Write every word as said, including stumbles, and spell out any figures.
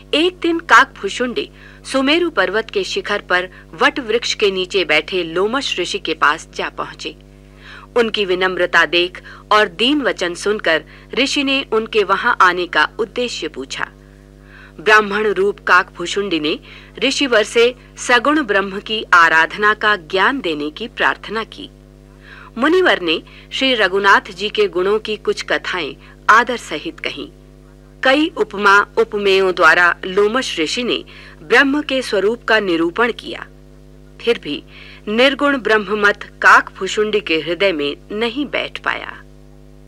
एक दिन काकभुशुंडी सुमेरु पर्वत के शिखर पर वट वृक्ष के नीचे बैठे लोमश ऋषि के पास जा पहुंचे। उनकी विनम्रता देख और दीन वचन सुनकर ऋषि ने उनके वहां आने का उद्देश्य पूछा। ब्राह्मण रूप काकभुशुंडी ने ऋषिवर से सगुण ब्रह्म की आराधना का ज्ञान देने की प्रार्थना की। मुनिवर ने श्री रघुनाथ जी के गुणों की कुछ कथाएं आदर सहित कहीं। कई उपमा उपमेयों द्वारा लोमश ऋषि ने ब्रह्म के स्वरूप का निरूपण किया। फिर भी निर्गुण ब्रह्ममत काकभुशुंडी के हृदय में नहीं बैठ पाया।